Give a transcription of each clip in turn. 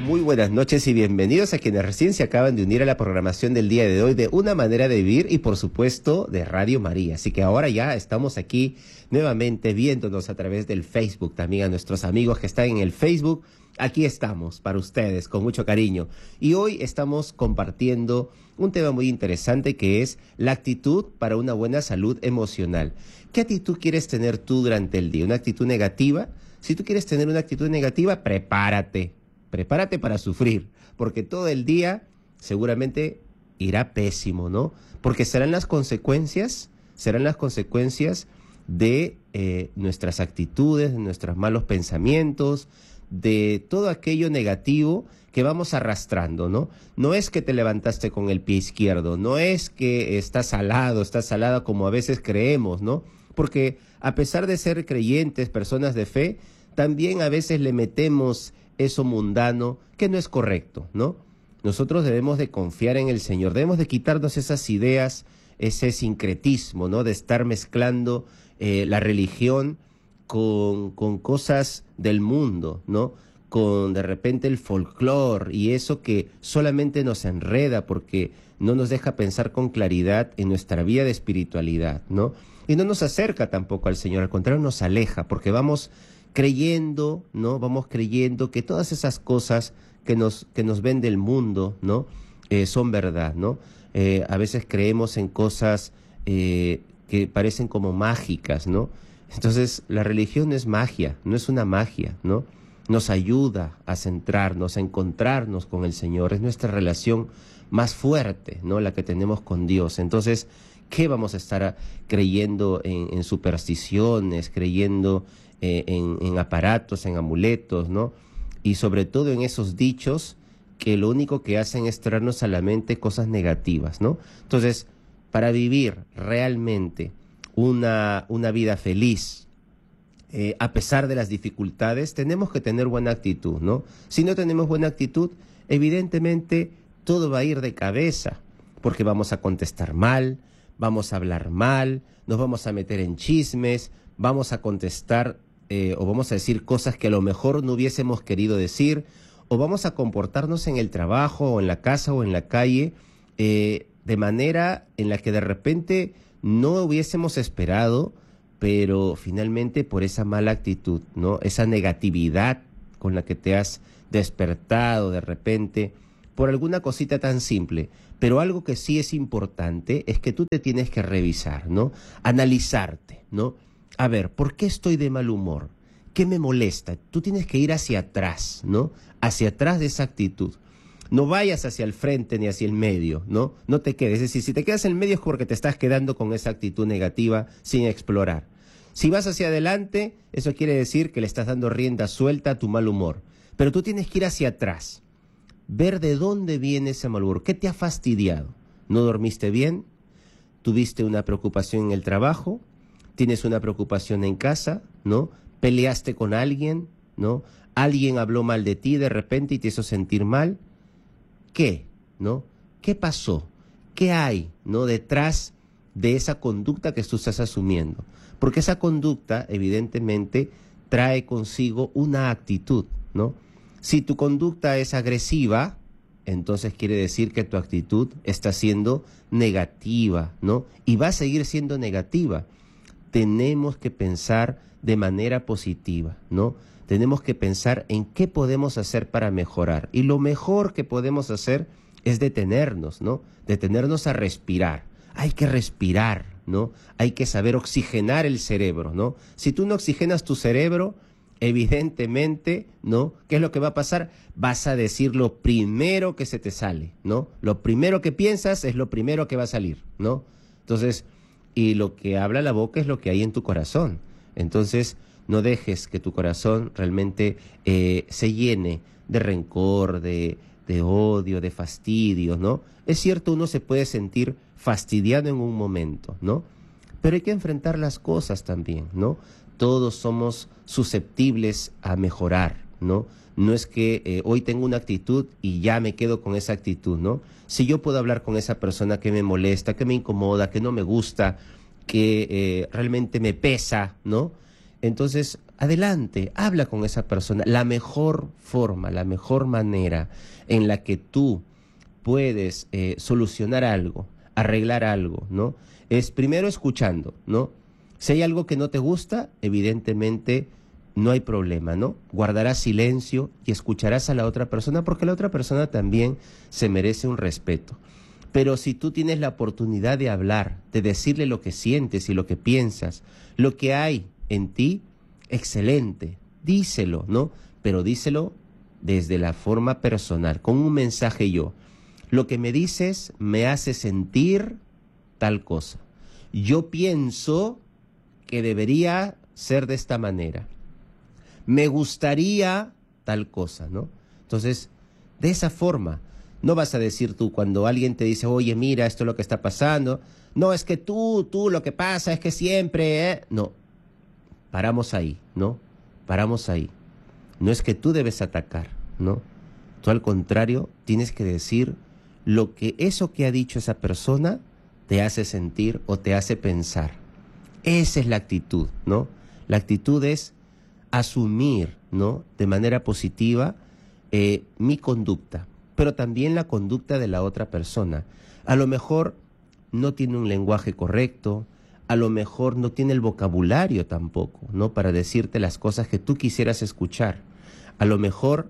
Muy buenas noches y bienvenidos a quienes recién se acaban de unir a la programación del día de hoy de Una Manera de Vivir y por supuesto de Radio María. Así que ahora ya estamos aquí nuevamente viéndonos a través del Facebook, también a nuestros amigos que están en el Facebook. Aquí estamos para ustedes con mucho cariño y hoy estamos compartiendo un tema muy interesante que es la actitud para una buena salud emocional. ¿Qué actitud quieres tener tú durante el día? ¿Una actitud negativa? Si tú quieres tener una actitud negativa, prepárate para sufrir, porque todo el día seguramente irá pésimo, ¿no? Porque serán las consecuencias de nuestras actitudes, de nuestros malos pensamientos, de todo aquello negativo que vamos arrastrando, ¿no? No es que te levantaste con el pie izquierdo, no es que estás salada como a veces creemos, ¿no? Porque a pesar de ser creyentes, personas de fe, también a veces le metemos eso mundano que no es correcto, ¿no? Nosotros debemos de confiar en el Señor, debemos de quitarnos esas ideas, ese sincretismo, ¿no? De estar mezclando la religión con cosas del mundo, ¿no? Con de repente el folclore y eso que solamente nos enreda porque no nos deja pensar con claridad en nuestra vida de espiritualidad, ¿no? Y no nos acerca tampoco al Señor, al contrario nos aleja porque vamos creyendo, ¿no? Vamos creyendo que todas esas cosas que nos vende el mundo, ¿no? Son verdad, ¿no? A veces creemos en cosas que parecen como mágicas, ¿no? Entonces, la religión es magia, no es una magia, ¿no? Nos ayuda a centrarnos, a encontrarnos con el Señor. Es nuestra relación más fuerte, ¿no? La que tenemos con Dios. Entonces, ¿qué vamos a estar creyendo en supersticiones, creyendo en aparatos, en amuletos, ¿no? Y sobre todo en esos dichos que lo único que hacen es traernos a la mente cosas negativas, ¿no? Entonces, para vivir realmente una vida feliz, a pesar de las dificultades, tenemos que tener buena actitud, ¿no? Si no tenemos buena actitud, evidentemente todo va a ir de cabeza, porque vamos a contestar mal, vamos a hablar mal, nos vamos a meter en chismes, vamos a contestar o vamos a decir cosas que a lo mejor no hubiésemos querido decir, o vamos a comportarnos en el trabajo, o en la casa, o en la calle, de manera en la que de repente no hubiésemos esperado, pero finalmente por esa mala actitud, ¿no? Esa negatividad con la que te has despertado de repente, por alguna cosita tan simple. Pero algo que sí es importante es que tú te tienes que revisar, ¿no? Analizarte, ¿no? A ver, ¿por qué estoy de mal humor? ¿Qué me molesta? Tú tienes que ir hacia atrás, ¿no? Hacia atrás de esa actitud. No vayas hacia el frente ni hacia el medio, ¿no? No te quedes. Es decir, si te quedas en el medio es porque te estás quedando con esa actitud negativa sin explorar. Si vas hacia adelante, eso quiere decir que le estás dando rienda suelta a tu mal humor. Pero tú tienes que ir hacia atrás. Ver de dónde viene ese mal humor. ¿Qué te ha fastidiado? ¿No dormiste bien? ¿Tuviste una preocupación en el trabajo? ¿Tienes una preocupación en casa? ¿No? ¿Peleaste con alguien? ¿No? ¿Alguien habló mal de ti de repente y te hizo sentir mal? ¿Qué? ¿No? ¿Qué pasó? ¿Qué hay, ¿no? Detrás de esa conducta que tú estás asumiendo? Porque esa conducta, evidentemente, trae consigo una actitud, ¿no? Si tu conducta es agresiva, entonces quiere decir que tu actitud está siendo negativa, ¿no? Y va a seguir siendo negativa. Tenemos que pensar de manera positiva, ¿no? Tenemos que pensar en qué podemos hacer para mejorar. Y lo mejor que podemos hacer es detenernos, ¿no? Detenernos a respirar. Hay que respirar, ¿no? Hay que saber oxigenar el cerebro, ¿no? Si tú no oxigenas tu cerebro, evidentemente, ¿no? ¿Qué es lo que va a pasar? Vas a decir lo primero que se te sale, ¿no? Lo primero que piensas es lo primero que va a salir, ¿no? Entonces, y lo que habla la boca es lo que hay en tu corazón. Entonces, no dejes que tu corazón realmente se llene de rencor, de odio, de fastidio, ¿no? Es cierto, uno se puede sentir fastidiado en un momento, ¿no? Pero hay que enfrentar las cosas también, ¿no? Todos somos susceptibles a mejorar, ¿no? No es que hoy tengo una actitud y ya me quedo con esa actitud, ¿no? Si yo puedo hablar con esa persona que me molesta, que me incomoda, que no me gusta, que realmente me pesa, ¿no? Entonces adelante, habla con esa persona. La mejor forma, la mejor manera en la que tú puedes solucionar algo, arreglar algo, ¿no? Es primero escuchando, ¿no? Si hay algo que no te gusta, evidentemente no hay problema, ¿no? Guardarás silencio y escucharás a la otra persona porque la otra persona también se merece un respeto. Pero si tú tienes la oportunidad de hablar, de decirle lo que sientes y lo que piensas, lo que hay en ti, excelente, díselo, ¿no? Pero díselo desde la forma personal, con un mensaje yo. Lo que me dices me hace sentir tal cosa. Yo pienso que debería ser de esta manera. Me gustaría tal cosa, ¿no? Entonces, de esa forma, no vas a decir tú cuando alguien te dice, oye, mira, esto es lo que está pasando. No, es que tú, lo que pasa es que siempre, No, paramos ahí, ¿no? Paramos ahí. No es que tú debes atacar, ¿no? Tú al contrario, tienes que decir lo que eso que ha dicho esa persona te hace sentir o te hace pensar. Esa es la actitud, ¿no? La actitud es asumir, ¿no? De manera positiva mi conducta, pero también la conducta de la otra persona. A lo mejor no tiene un lenguaje correcto, a lo mejor no tiene el vocabulario tampoco, ¿no? Para decirte las cosas que tú quisieras escuchar. A lo mejor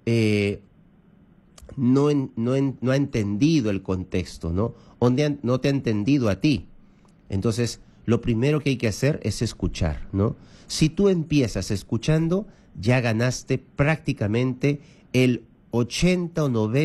no ha entendido el contexto, ¿no? No te ha entendido a ti. Entonces, lo primero que hay que hacer es escuchar, ¿no? Si tú empiezas escuchando, ya ganaste prácticamente el 80 o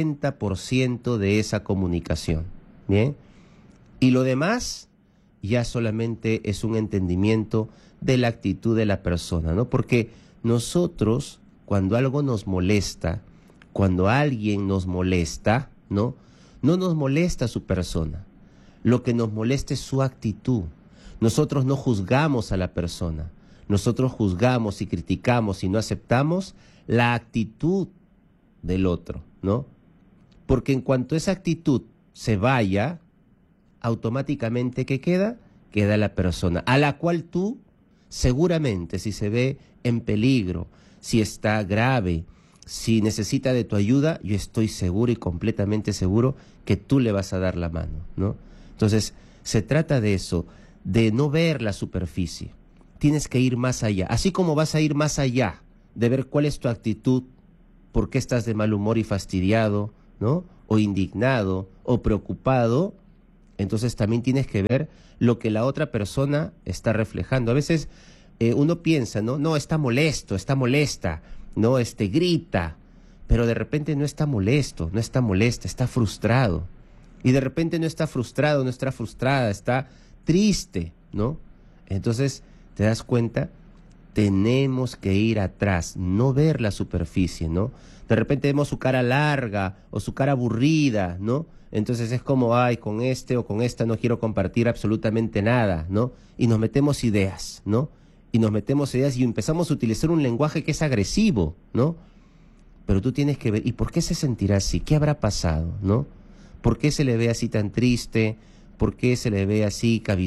90% de esa comunicación, ¿bien? Y lo demás ya solamente es un entendimiento de la actitud de la persona, ¿no? Porque nosotros, cuando algo nos molesta, cuando alguien nos molesta, ¿no? No nos molesta su persona. Lo que nos molesta es su actitud. Nosotros no juzgamos a la persona. Nosotros juzgamos y criticamos y no aceptamos la actitud del otro, ¿no? Porque en cuanto esa actitud se vaya, automáticamente, ¿qué queda? Queda la persona, a la cual tú, seguramente, si se ve en peligro, si está grave, si necesita de tu ayuda, yo estoy seguro y completamente seguro que tú le vas a dar la mano, ¿no? Entonces, se trata de eso, de no ver la superficie. Tienes que ir más allá. Así como vas a ir más allá de ver cuál es tu actitud, por qué estás de mal humor y fastidiado, ¿no? O indignado, o preocupado, entonces también tienes que ver lo que la otra persona está reflejando. A veces uno piensa, ¿no? No, está molesto, está molesta, no, grita, pero de repente no está molesto, no está molesta, está frustrado. Y de repente no está frustrado, no está frustrada, está triste, ¿no? Entonces, ¿te das cuenta? Tenemos que ir atrás, no ver la superficie, ¿no? De repente vemos su cara larga o su cara aburrida, ¿no? Entonces es como, ay, con este o con esta no quiero compartir absolutamente nada, ¿no? Y nos metemos ideas, ¿no? Y nos metemos ideas y empezamos a utilizar un lenguaje que es agresivo, ¿no? Pero tú tienes que ver, ¿y por qué se sentirá así? ¿Qué habrá pasado, no? ¿Por qué se le ve así tan triste? ¿Por qué se le ve así cabizbajo?